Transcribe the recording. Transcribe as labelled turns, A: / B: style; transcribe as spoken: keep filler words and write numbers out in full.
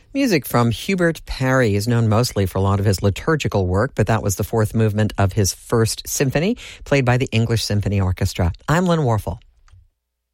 A: Music from Hubert Parry is known mostly for a lot of his liturgical work, but that was the fourth movement of his first symphony, played by the English Symphony Orchestra. I'm Lynn Warfel.